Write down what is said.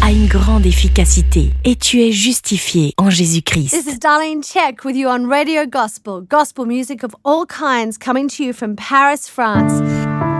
a une grande efficacité et tu es justifié en Jésus-Christ. This is Darlene Check with you on Radio Gospel. Gospel music of all kinds coming to you from Paris, France.